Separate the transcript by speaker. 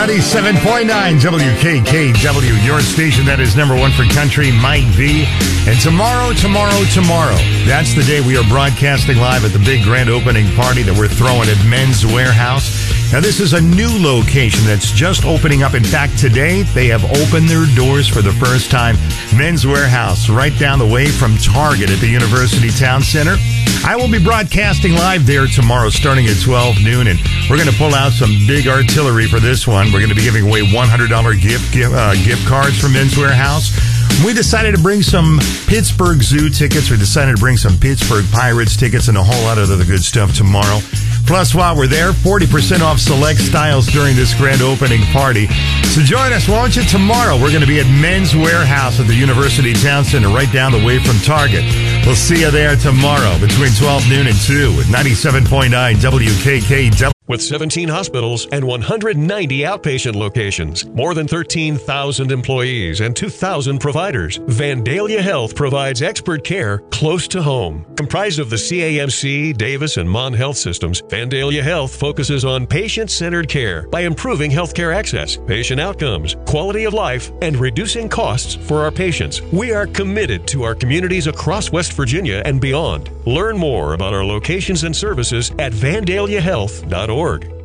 Speaker 1: 97.9 WKKW, your station that is number one for country, Mike V. And tomorrow, that's the day we are broadcasting live at the big grand opening party that we're throwing at Men's Warehouse. Now, this is a new location that's just opening up. In fact, today they have opened their doors for the first time. Men's Warehouse, right down the way from Target at the University Town Center. I will be broadcasting live there tomorrow starting at 12 noon, and we're going to pull out some big artillery for this one. We're going to be giving away $100 gift cards from Men's Warehouse. We decided to bring some Pittsburgh Zoo tickets. We decided to bring some Pittsburgh Pirates tickets and a whole lot of other good stuff tomorrow. Plus, while we're there, 40% off select styles during this grand opening party. So join us, won't you? Tomorrow, we're going to be at Men's Warehouse at the University Town Center, right down the way from Target. We'll see you there tomorrow between 12 noon and 2 at 97.9 WKKW.
Speaker 2: With 17 hospitals and 190 outpatient locations, more than 13,000 employees and 2,000 providers, Vandalia Health provides expert care close to home. Comprised of the CAMC, Davis, and Mon Health systems, Vandalia Health focuses on patient-centered care by improving healthcare access, patient outcomes, quality of life, and reducing costs for our patients. We are committed to our communities across West Virginia and beyond. Learn more about our locations and services at vandaliahealth.org.